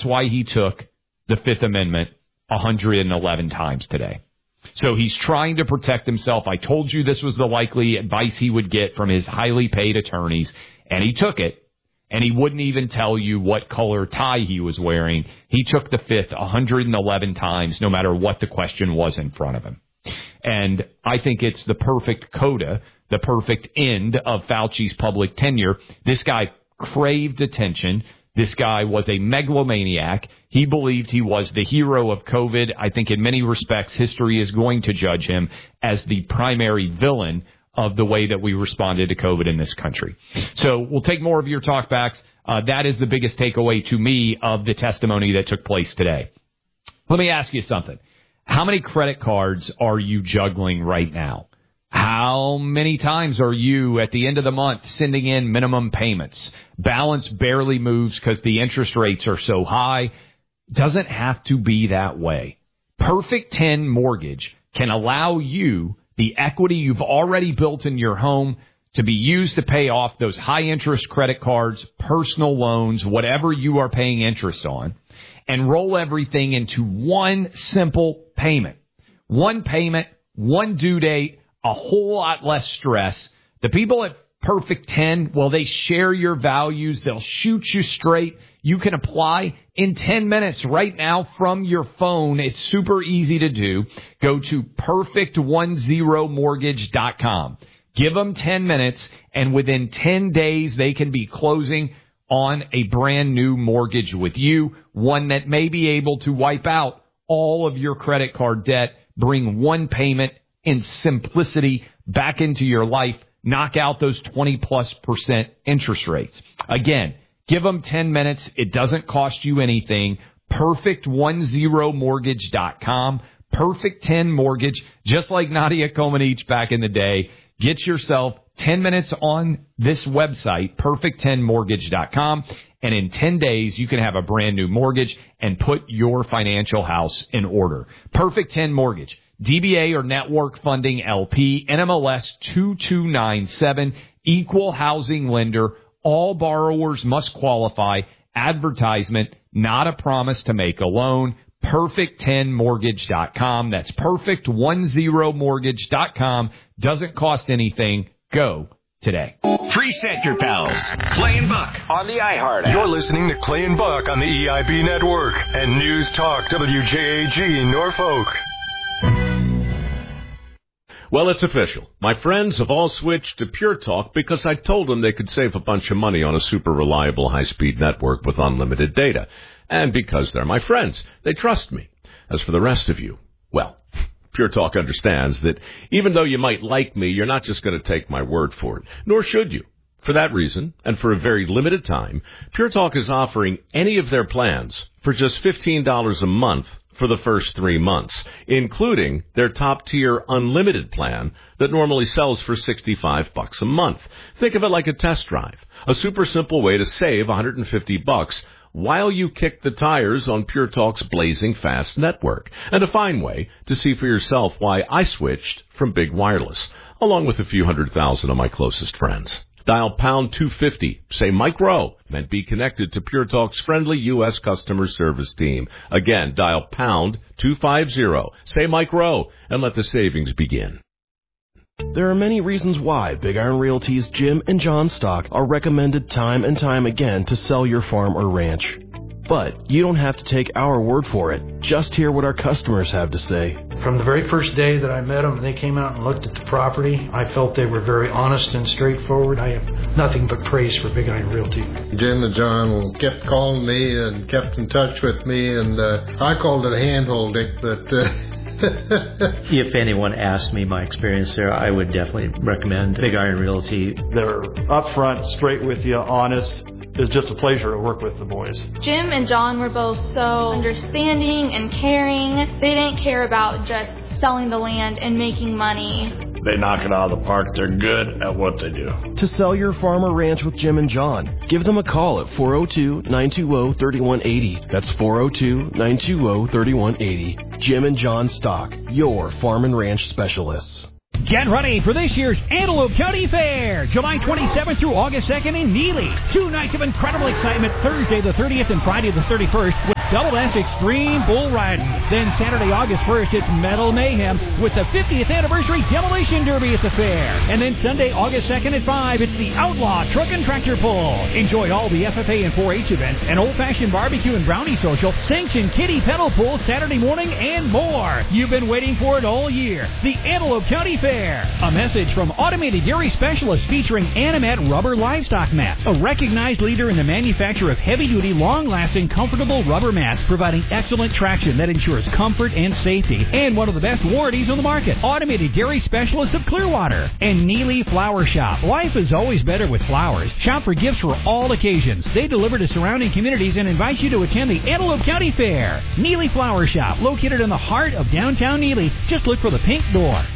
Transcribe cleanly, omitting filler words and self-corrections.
why he took the Fifth Amendment 111 times today. So he's trying to protect himself. I told you this was the likely advice he would get from his highly paid attorneys, and he took it. And he wouldn't even tell you what color tie he was wearing. He took the Fifth 111 times, no matter what the question was in front of him. And I think it's the perfect coda, the perfect end of Fauci's public tenure. This guy craved attention. This guy was a megalomaniac. He believed he was the hero of COVID. I think in many respects, history is going to judge him as the primary villain of the way that we responded to COVID in this country. So we'll take more of your talkbacks. That is the biggest takeaway to me of the testimony that took place today. Let me ask you something. How many credit cards are you juggling right now? How many times are you at the end of the month sending in minimum payments? Balance barely moves because the interest rates are so high. Doesn't have to be that way. Perfect 10 Mortgage can allow you the equity you've already built in your home to be used to pay off those high-interest credit cards, personal loans, whatever you are paying interest on, and roll everything into one simple payment. One payment, one due date, a whole lot less stress. The people at Perfect 10, well, they share your values. They'll shoot you straight. You can apply in 10 minutes right now from your phone. It's super easy to do. Go to perfect10mortgage.com. Give them 10 minutes, and within 10 days, they can be closing on a brand new mortgage with you, one that may be able to wipe out all of your credit card debt, bring one payment in simplicity back into your life, knock out those 20+% interest rates. Again, give them 10 minutes. It doesn't cost you anything. Perfect10mortgage.com. Perfect 10 Mortgage, just like Nadia Comaneci back in the day. Get yourself 10 minutes on this website, perfect10mortgage.com, and in 10 days, you can have a brand new mortgage and put your financial house in order. Perfect 10 Mortgage. DBA or Network Funding LP, NMLS 2297, equal housing lender. All borrowers must qualify. Advertisement, not a promise to make a loan. Perfect10mortgage.com. That's perfect10mortgage.com. Doesn't cost anything. Go today. Preset your pals. Clay and Buck on the iHeart app. You're listening to Clay and Buck on the EIB Network and News Talk WJAG Norfolk. Well, it's official. My friends have all switched to Pure Talk because I told them they could save a bunch of money on a super reliable high-speed network with unlimited data. And because they're my friends, they trust me. As for the rest of you, well, Pure Talk understands that even though you might like me, you're not just going to take my word for it, nor should you. For that reason, and for a very limited time, Pure Talk is offering any of their plans for just $15 a month for the first 3 months, including their top-tier unlimited plan that normally sells for $65 a month. Think of it like a test drive, a super simple way to save $150 while you kick the tires on Pure Talk's blazing fast network, and a fine way to see for yourself why I switched from big wireless, along with a few 100,000 of my closest friends. Dial pound 250, say Mike Rowe, and be connected to Pure Talk's friendly U.S. customer service team. Again, dial pound 250, say Mike Rowe, and let the savings begin. There are many reasons why Big Iron Realty's Jim and John stock are recommended time and time again to sell your farm or ranch. But you don't have to take our word for it. Just hear what our customers have to say. From the very first day that I met them, they came out and looked at the property. I felt they were very honest and straightforward. I have nothing but praise for Big Iron Realty. Jim and John kept calling me and kept in touch with me, and I called it a handholding, but... If anyone asked me my experience there, I would definitely recommend Big Iron Realty. They're upfront, straight with you, honest. It's just a pleasure to work with the boys. Jim and John were both so understanding and caring. They didn't care about just selling the land and making money. They knock it out of the park. They're good at what they do. To sell your farm or ranch with Jim and John, give them a call at 402-920-3180. That's 402-920-3180. Jim and John Stock, your farm and ranch specialists. Get ready for this year's Antelope County Fair, July 27th through August 2nd in Neely. 2 nights of incredible excitement, Thursday the 30th and Friday the 31st, with Double S Extreme Bull Riding. Then Saturday, August 1st, it's Metal Mayhem with the 50th Anniversary Demolition Derby at the fair. And then Sunday, August 2nd at 5, it's the Outlaw Truck and Tractor Pull. Enjoy all the FFA and 4-H events, an old-fashioned barbecue and brownie social, sanctioned kiddie pedal pool Saturday morning, and more. You've been waiting for it all year. The Antelope County Fair. A message from Automated Dairy Specialists featuring Animat Rubber Livestock Mats, a recognized leader in the manufacture of heavy-duty, long-lasting, comfortable rubber mats, providing excellent traction that ensures comfort and safety, and one of the best warranties on the market. Automated Dairy Specialists of Clearwater. And Neely Flower Shop. Life is always better with flowers. Shop for gifts for all occasions. They deliver to surrounding communities and invite you to attend the Antelope County Fair. Neely Flower Shop, located in the heart of downtown Neely. Just look for the pink door.